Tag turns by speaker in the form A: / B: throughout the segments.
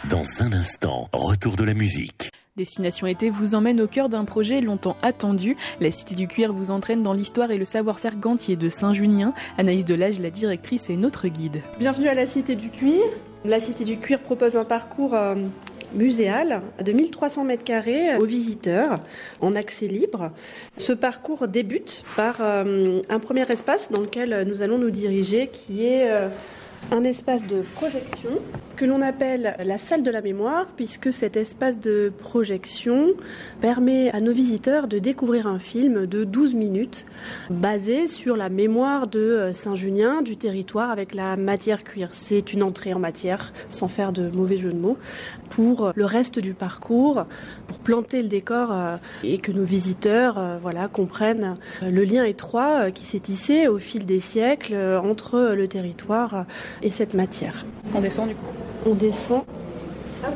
A: Dans un instant, retour de la musique.
B: Destination été vous emmène au cœur d'un projet longtemps attendu. La Cité du Cuir vous entraîne dans l'histoire et le savoir-faire gantier de Saint-Junien. Anaïs Delage, la directrice, est notre guide.
C: Bienvenue à la Cité du Cuir. La Cité du Cuir propose un parcours muséal de 1300 m² aux visiteurs en accès libre. Ce parcours débute par un premier espace dans lequel nous allons nous diriger qui est un espace de projection que l'on appelle la salle de la mémoire, puisque cet espace de projection permet à nos visiteurs de découvrir un film de 12 minutes basé sur la mémoire de Saint-Junien, du territoire, avec la matière cuir. C'est une entrée en matière, sans faire de mauvais jeu de mots, pour le reste du parcours, pour planter le décor et que nos visiteurs comprennent le lien étroit qui s'est tissé au fil des siècles entre le territoire et cette matière.
B: On descend du coup.
C: On descend. Hop.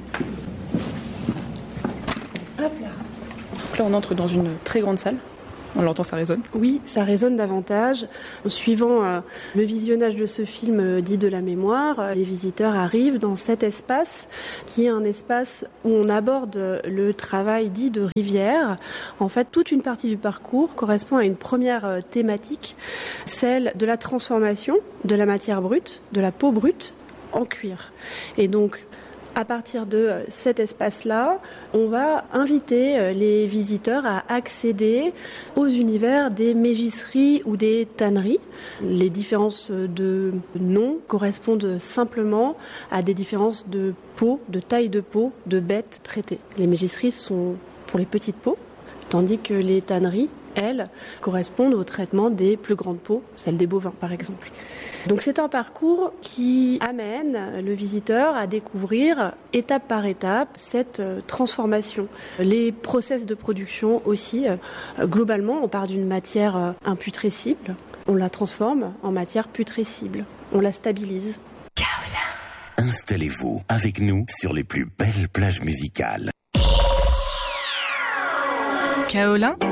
C: Hop là.
B: Donc là, on entre dans une très grande salle. On l'entend, ça résonne.
C: Oui, ça résonne davantage. En suivant le visionnage de ce film dit de la mémoire, les visiteurs arrivent dans cet espace qui est un espace où on aborde le travail dit de rivière. En fait, toute une partie du parcours correspond à une première thématique, celle de la transformation de la matière brute, de la peau brute, en cuir. Et donc, à partir de cet espace-là, on va inviter les visiteurs à accéder aux univers des mégisseries ou des tanneries. Les différences de noms correspondent simplement à des différences de peau, de taille de peau, de bêtes traitées. Les mégisseries sont pour les petites peaux, tandis que les tanneries, elles, correspondent au traitement des plus grandes peaux, celles des bovins par exemple. Donc c'est un parcours qui amène le visiteur à découvrir étape par étape cette transformation. Les process de production aussi, globalement on part d'une matière imputrescible, on la transforme en matière putrescible, on la stabilise.
A: Kaolin. Installez-vous avec nous sur les plus belles plages musicales.
B: Kaolin.